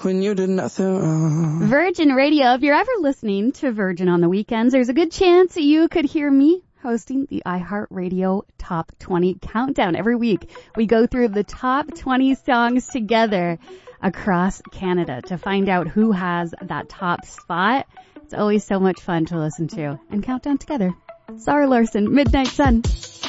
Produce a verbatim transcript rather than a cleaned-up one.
when you did nothing wrong. Virgin Radio. If you're ever listening to Virgin on the weekends, there's a good chance you could hear me hosting the iHeartRadio Top twenty Countdown. Every week, we go through the top twenty songs together across Canada to find out who has that top spot. It's always so much fun to listen to and count down together. Zara Larsson, Midnight Sun.